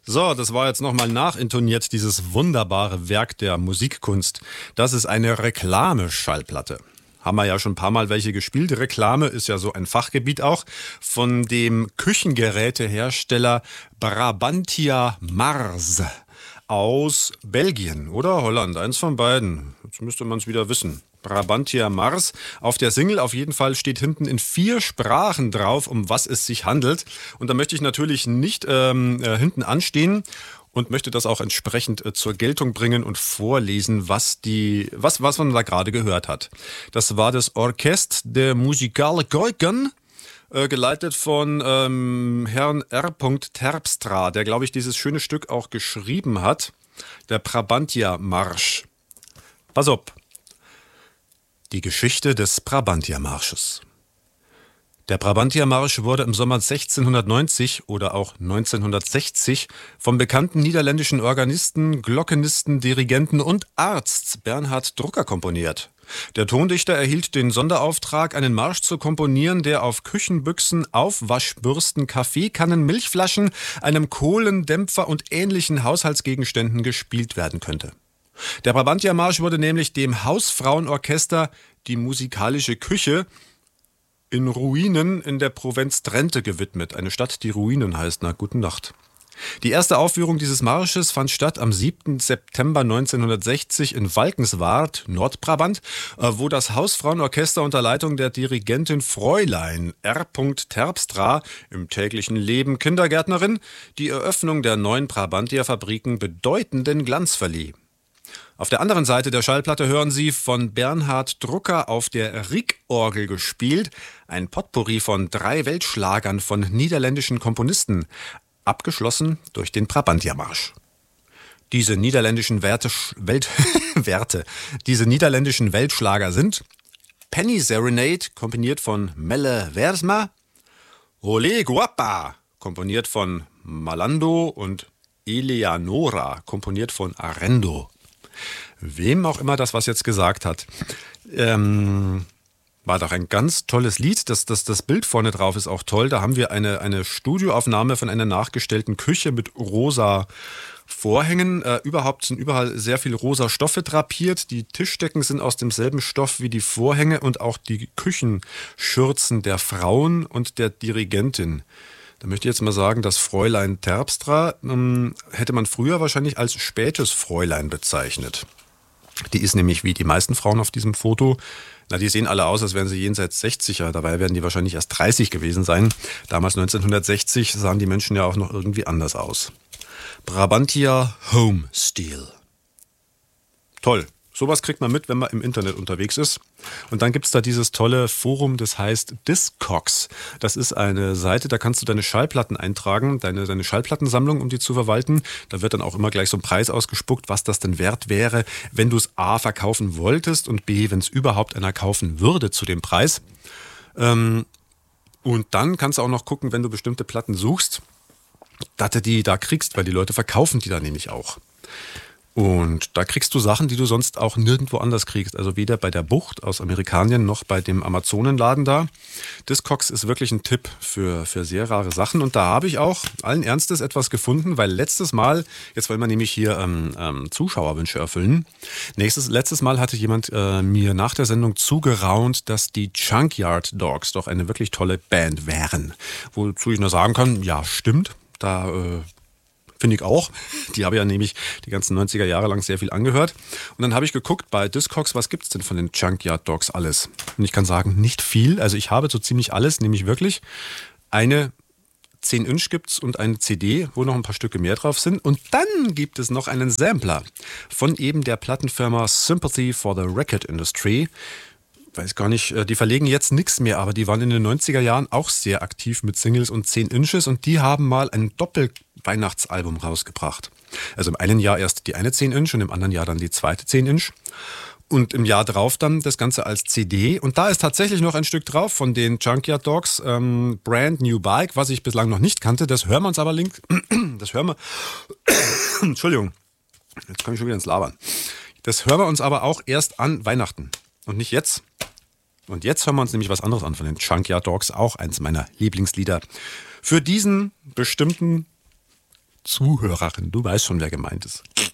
So, das war jetzt nochmal nachintoniert, dieses wunderbare Werk der Musikkunst. Das ist eine Reklameschallplatte. Haben wir ja schon ein paar Mal welche gespielt. Reklame ist ja so ein Fachgebiet auch von dem Küchengerätehersteller Brabantia Mars aus Belgien oder Holland. Eins von beiden. Jetzt müsste man es wieder wissen. Brabantia Mars. Auf der Single auf jeden Fall steht hinten in 4 Sprachen drauf, um was es sich handelt. Und da möchte ich natürlich nicht hinten anstehen und möchte das auch entsprechend zur Geltung bringen und vorlesen, was man da gerade gehört hat. Das war das Orchestre de Musicale Geuken, geleitet von Herrn R. Terpstra, der, glaube ich, dieses schöne Stück auch geschrieben hat. Der Brabantia Marsch. Pass auf. Die Geschichte des Brabantia Marsches. Der Brabantia Marsch wurde im Sommer 1690 oder auch 1960 vom bekannten niederländischen Organisten, Glockenisten, Dirigenten und Arzt Bernhard Drucker komponiert. Der Tondichter erhielt den Sonderauftrag, einen Marsch zu komponieren, der auf Küchenbüchsen, Aufwaschbürsten, Kaffeekannen, Milchflaschen, einem Kohlendämpfer und ähnlichen Haushaltsgegenständen gespielt werden könnte. Der Brabantia Marsch wurde nämlich dem Hausfrauenorchester Die musikalische Küche in Ruinen in der Provinz Drenthe gewidmet. Eine Stadt, die Ruinen heißt. Na, guten Nacht. Die erste Aufführung dieses Marsches fand statt am 7. September 1960 in Valkenswaard, Nordbrabant, wo das Hausfrauenorchester unter Leitung der Dirigentin Fräulein R. Terpstra, im täglichen Leben Kindergärtnerin, die Eröffnung der neuen Brabantia-Fabriken bedeutenden Glanz verlieh. Auf der anderen Seite der Schallplatte hören Sie von Bernhard Drucker auf der Rieck-Orgel gespielt, ein Potpourri von 3 Weltschlagern von niederländischen Komponisten, abgeschlossen durch den Brabantia-Marsch. Diese niederländischen Weltschlager sind Penny Serenade, komponiert von Melle Versma, Olé Guapa, komponiert von Malando und Eleanora, komponiert von Arendo. Wem auch immer das was jetzt gesagt hat, war doch ein ganz tolles Lied. Das Bild vorne drauf ist auch toll. Da haben wir eine Studioaufnahme von einer nachgestellten Küche mit rosa Vorhängen. Überhaupt sind überall sehr viele rosa Stoffe drapiert. Die Tischdecken sind aus demselben Stoff wie die Vorhänge und auch die Küchenschürzen der Frauen und der Dirigentin. Da möchte ich jetzt mal sagen, das Fräulein Terpstra hätte man früher wahrscheinlich als spätes Fräulein bezeichnet. Die ist nämlich wie die meisten Frauen auf diesem Foto, die sehen alle aus, als wären sie jenseits 60, dabei werden die wahrscheinlich erst 30 gewesen sein. Damals 1960 sahen die Menschen ja auch noch irgendwie anders aus. Brabantia Home Style. Toll. Sowas kriegt man mit, wenn man im Internet unterwegs ist. Und dann gibt es da dieses tolle Forum, das heißt Discogs. Das ist eine Seite, da kannst du deine Schallplatten eintragen, deine Schallplattensammlung, um die zu verwalten. Da wird dann auch immer gleich so ein Preis ausgespuckt, was das denn wert wäre, wenn du es A verkaufen wolltest und B, wenn es überhaupt einer kaufen würde zu dem Preis. Und dann kannst du auch noch gucken, wenn du bestimmte Platten suchst, dass du die da kriegst, weil die Leute verkaufen die da nämlich auch. Und da kriegst du Sachen, die du sonst auch nirgendwo anders kriegst. Also weder bei der Bucht aus Amerikanien noch bei dem Amazonenladen da. Discogs ist wirklich ein Tipp für sehr rare Sachen. Und da habe ich auch allen Ernstes etwas gefunden, weil letztes Mal, jetzt wollen wir nämlich hier Zuschauerwünsche erfüllen. Letztes Mal hatte jemand mir nach der Sendung zugeraunt, dass die Junkyard Dogs doch eine wirklich tolle Band wären. Wozu ich nur sagen kann, ja, stimmt. Finde ich auch. Die habe ja nämlich die ganzen 90er Jahre lang sehr viel angehört. Und dann habe ich geguckt bei Discogs, was gibt es denn von den Junkyard Dogs alles? Und ich kann sagen, nicht viel. Also ich habe so ziemlich alles, nämlich wirklich eine 10-Inch gibt's und eine CD, wo noch ein paar Stücke mehr drauf sind. Und dann gibt es noch einen Sampler von eben der Plattenfirma Sympathy for the Record Industry. Weiß gar nicht, die verlegen jetzt nichts mehr, aber die waren in den 90er Jahren auch sehr aktiv mit Singles und 10 Inches und die haben mal ein Doppel-Weihnachtsalbum rausgebracht. Also im einen Jahr erst die eine 10 Inch und im anderen Jahr dann die zweite 10 Inch. Und im Jahr drauf dann das Ganze als CD. Und da ist tatsächlich noch ein Stück drauf von den Junkyard Dogs, Brand New Bike, was ich bislang noch nicht kannte. Das hören wir uns aber Entschuldigung, jetzt komme ich schon wieder ins Labern. Das hören wir uns aber auch erst an Weihnachten und nicht jetzt. Und jetzt hören wir uns nämlich was anderes an von den Junkyard Dogs, auch eins meiner Lieblingslieder. Für diesen bestimmten Zuhörerin. Du weißt schon, wer gemeint ist.